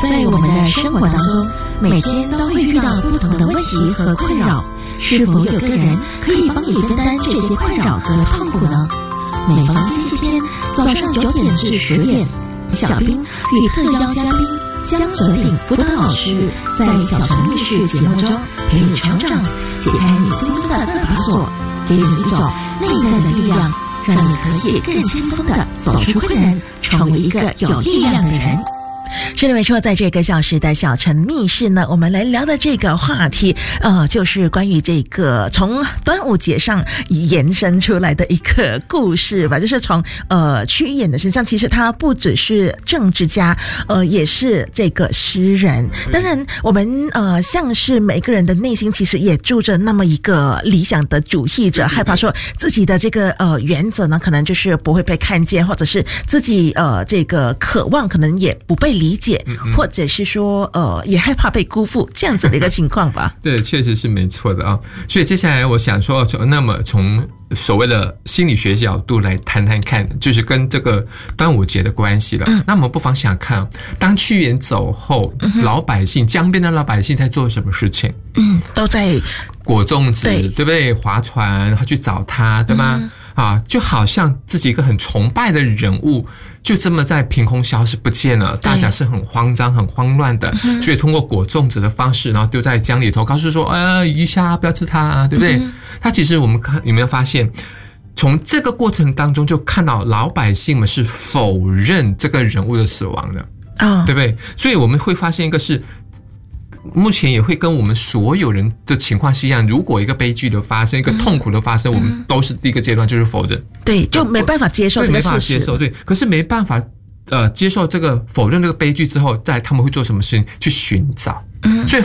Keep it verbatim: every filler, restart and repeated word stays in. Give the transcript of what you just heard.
在我们的生活当中，每天都会遇到不同的问题和困扰，是否有个人可以帮你分担这些困扰和痛苦呢？每逢星期天早上九点至十点，小兵与特邀嘉宾江泽鼎辅导老师在小城密室节目中陪你成长，解开你心中的那把锁，给你一种内在的力量，让你可以更轻松地走出困难，成为一个有力量的人。 是的，没错，在这个小时的小城密室呢，我们来聊的这个话题，呃，就是关于这个从端午节上延伸出来的一个故事吧，就是从呃屈原的身上，其实他不只是政治家，呃，也是这个诗人。当然，我们呃像是每个人的内心，其实也住着那么一个理想的主义者，害怕说自己的这个呃原则呢，可能就是不会被看见，或者是自己呃这个渴望可能也不被理解。或者是说呃也害怕被辜负这样子的一个情况吧。 对，确实是没错的啊。所以接下来我想说，那么从所谓的心理学角度来谈谈看，就是跟这个端午节的关系了。嗯、那我们不妨想看，当屈原走后，嗯、老百姓江边的老百姓在做什么事情？ 嗯，都在裹粽子， 对, 对不对？划船，去找他，对吗？嗯啊，就好像自己一个很崇拜的人物就这么在凭空消失不见了，大家是很慌张很慌乱的，嗯、所以通过裹粽子的方式，然后丢在江里头，告诉说呃鱼虾不要吃它啊，对不对？嗯、他其实我们看有没有发现，从这个过程当中就看到老百姓们是否认这个人物的死亡的，哦、对不对？所以我们会发现一个是目前也会跟我们所有人的情况是一样，如果一个悲剧的发生，一个痛苦的发生，嗯、我们都是第一个阶段就是否认， 对，就没办法接受这个事实， 没办法接受，对，可是没办法呃接受这个否认这个悲剧之后，再他们会做什么事情去寻找，嗯，所以